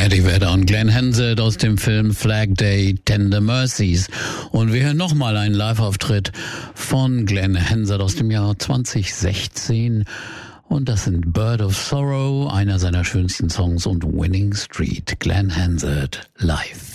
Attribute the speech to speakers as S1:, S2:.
S1: Eddie Vedder und Glenn Hansard aus dem Film Flag Day Tender Mercies. Und wir hören nochmal einen Live-Auftritt von Glenn Hansard aus dem Jahr 2016. Und das sind Bird of Sorrow, einer seiner schönsten Songs, und Winning Street. Glenn Hansard live.